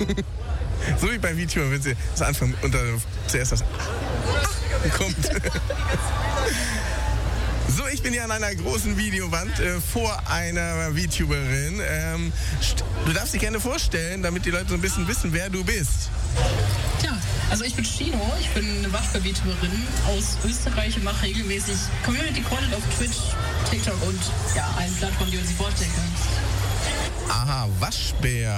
So wie bei VTuber, wenn sie das anfangen und zuerst das kommt. So, ich bin hier an einer großen Videowand vor einer VTuberin. Du darfst dich gerne vorstellen, damit die Leute so ein bisschen wissen, wer du bist. Ja, also ich bin Chino, ich bin eine Waschbär-VTuberin aus Österreich und mache regelmäßig Community-Content auf Twitch, TikTok und ja, allen Plattformen, die man sich vorstellen kann. Aha, Waschbär.